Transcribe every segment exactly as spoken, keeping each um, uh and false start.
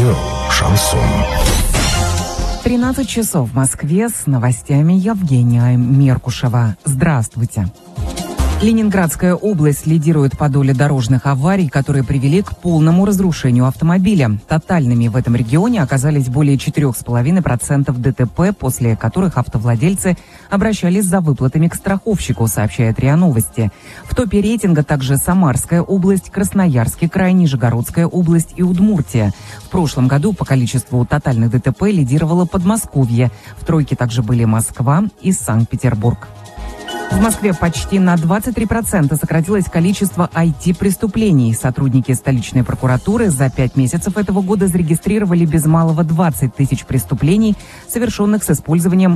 Радио «Шансон». тринадцать часов в Москве, с новостями Евгения Меркушева. Здравствуйте. Ленинградская область лидирует по доле дорожных аварий, которые привели к полному разрушению автомобиля. Тотальными в этом регионе оказались более четыре целых пять десятых процента ДТП, после которых автовладельцы обращались за выплатами к страховщику, сообщает РИА Новости. В топе рейтинга также Самарская область, Красноярский край, Нижегородская область и Удмуртия. В прошлом году по количеству тотальных ДТП лидировало Подмосковье. В тройке также были Москва и Санкт-Петербург. В Москве почти на двадцать три процента сократилось количество ай ти-преступлений. Сотрудники столичной прокуратуры за пять месяцев этого года зарегистрировали без малого двадцать тысяч преступлений, совершенных с использованием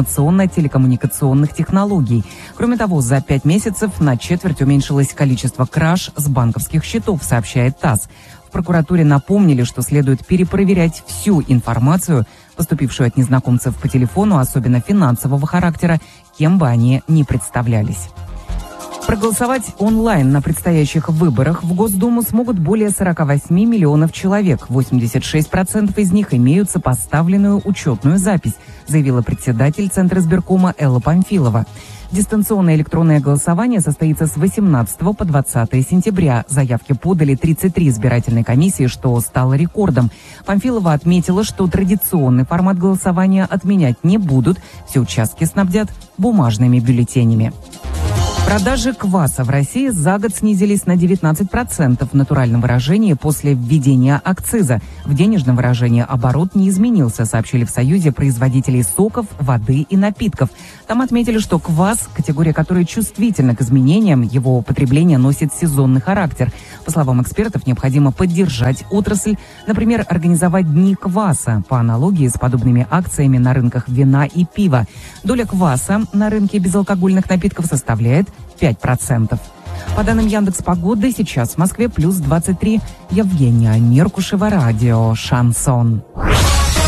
информационно-телекоммуникационных технологий. Кроме того, за пять месяцев на четверть уменьшилось количество краж с банковских счетов, сообщает ТАСС. В прокуратуре напомнили, что следует перепроверять всю информацию, поступившую от незнакомцев по телефону, особенно финансового характера, кем бы они ни представлялись. Проголосовать онлайн на предстоящих выборах в Госдуму смогут более сорок восемь миллионов человек. восемьдесят шесть процентов из них имеют сопоставленную учетную запись, заявила председатель Центра избиркома Элла Памфилова. Дистанционное электронное голосование состоится с восемнадцатого по двадцатое сентября. Заявки подали тридцать три избирательные комиссии, что стало рекордом. Памфилова отметила, что традиционный формат голосования отменять не будут. Все участки снабдят бумажными бюллетенями. Продажи кваса в России за год снизились на девятнадцать процентов в натуральном выражении после введения акциза. В денежном выражении оборот не изменился, сообщили в Союзе производителей соков, воды и напитков. Там отметили, что квас – категория, которая чувствительна к изменениям, его употребление носит сезонный характер. По словам экспертов, необходимо поддержать отрасль, например, организовать дни кваса по аналогии с подобными акциями на рынках вина и пива. Доля кваса на рынке безалкогольных напитков составляет пять процентов. По данным Яндекс.Погоды, сейчас в Москве плюс двадцать три. Евгения Меркушева, радио «Шансон».